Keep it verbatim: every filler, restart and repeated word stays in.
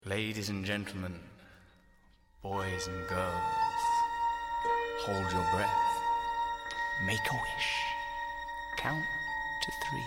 Ladies and gentlemen, boys and girls, hold your breath, make a wish, count